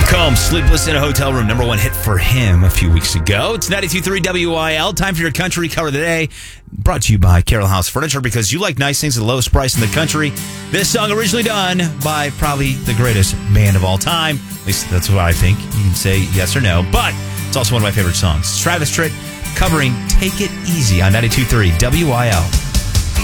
Luke Combs, Sleepless in a Hotel Room, number one hit for him a few weeks ago. It's 92.3 WIL. Time for your country cover of the day. Brought to you by Carroll House Furniture, because you like nice things at the lowest price in the country. This song originally done by probably the greatest band of all time. At least that's what I think. You can say yes or no, but it's also one of my favorite songs. It's Travis Tritt covering Take It Easy on 92.3 WIL.